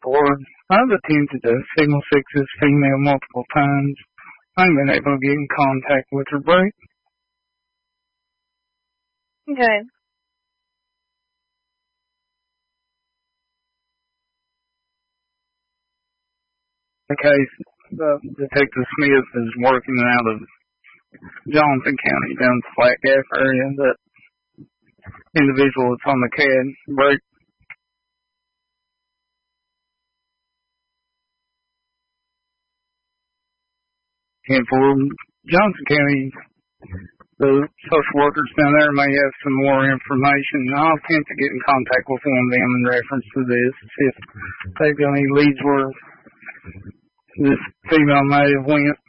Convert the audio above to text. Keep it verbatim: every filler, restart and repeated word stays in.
Ford. I've attempted to signal six this female multiple times. I haven't been able to get in contact with her, Brett. Okay. The case, uh, Detective Smith is working out of Johnson County down the Flat Gap area. That individual that's on the C A D, Brett. And for Johnson County, the social workers down there may have some more information. I'll attempt to get in contact with one of them in reference to this, see if they've got any leads where this female may have went.